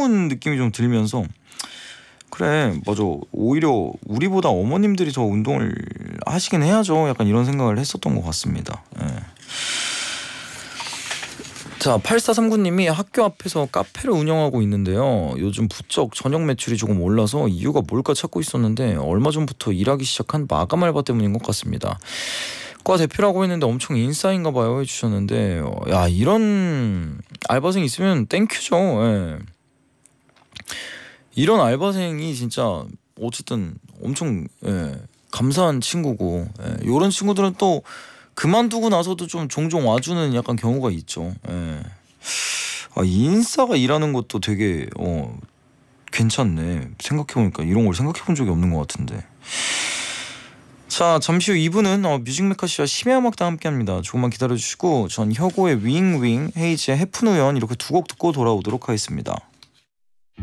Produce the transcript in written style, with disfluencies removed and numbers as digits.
고마운 느낌이 좀 들면서 그래 맞아 오히려 우리보다 어머님들이 더 운동을 하시긴 해야죠. 약간 이런 생각을 했었던 것 같습니다. 예. 자 8439님이 학교 앞에서 카페를 운영하고 있는데요. 요즘 부쩍 저녁 매출이 조금 올라서 이유가 뭘까 찾고 있었는데 얼마 전부터 일하기 시작한 마감 알바 때문인 것 같습니다. 과 대표라고 했는데 엄청 인싸인가 봐요 해주셨는데 야 이런 알바생 있으면 땡큐죠. 예. 이런 알바생이 진짜 어쨌든 엄청 감사한 친구고 이런 친구들은 또 그만두고 나서도 좀 종종 와주는 약간 경우가 있죠. 인싸가 일하는 것도 되게 괜찮네. 생각해보니까 이런 걸 생각해본 적이 없는 것 같은데. 자 잠시 후 2부는 뮤직메카 씨와 심야 음악도 함께합니다. 조금만 기다려주시고 전 혁오의 윙윙, 헤이지의 해픈 우연 이렇게 두 곡 듣고 돌아오도록 하겠습니다.